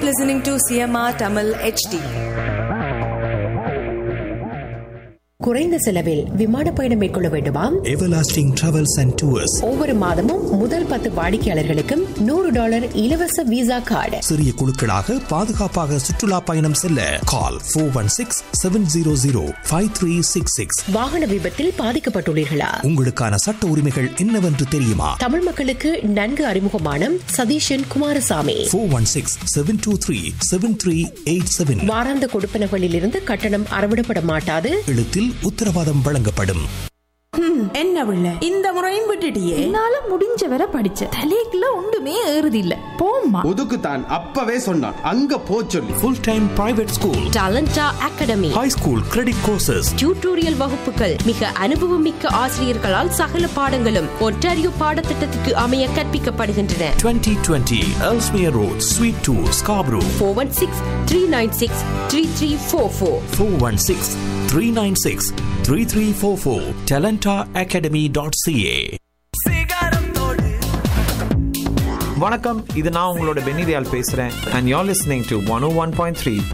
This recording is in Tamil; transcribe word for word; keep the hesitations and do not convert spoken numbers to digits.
Keep listening to C M R Tamil H D. குறைந்த செலவில் விமான பயணம் மேற்கொள்ள வேண்டுமா? Everlasting Travels and Tours ஒவ்வொரு மாதமும் முதல் பத்து வாடிக்கையாளர்களுக்கும் நூறு டாலர் இலவச விசா கார்டு. சிறிய குழுக்களாக பாதுகாப்பாக சுற்றுலா பயணம் செல்ல கால் four one six, seven zero zero, five three six six. வாகன விபத்தில் பாதிக்கப்பட்டுள்ளீர்களா? உங்களுக்கான சட்ட உரிமைகள் என்னவென்று தெரியுமா? தமிழ் மக்களுக்கு நன்கு அறிமுகமான Satheesan Kumaraswamy four one six, seven two three, seven three eight seven. வாராந்த கொடுப்பனகளில் இருந்து கட்டணம் அறவிடப்பட மாட்டாது. எழுத்தில் உத்தரவாதம் வழங்கப்படும். என்ன உள்ள இந்த முறையும் விட்டுட்டியே? என்னால முடிஞ்ச வரை படிச்ச தலைக்குள்ள ஒன்றுமே ஏறுது இல்ல. போம்மா ஒதுக்குத்தான் அப்பவே சொன்னான் அங்க போ சொல்லி. Full time private school, டாலண்டா academy, high school credit courses, tutorial வகுப்புகள், மிக அனுபவம் மிக்க ஆசிரியர்களால் சகல பாடங்களும் ஒன்டாரியோ பாடத்திட்டத்துக்கு அமைய கற்பிக்கப்படுகின்றன. twenty twenty Ellesmere Road, Suite two, Scarborough. four one six, three nine six, three three four four. four one six, three nine six, three three four four. talenta academy dot c a. வணக்கம், இது நான் உங்களோட பென்னிதியால் பேசுறேன் and you're listening to one oh one point three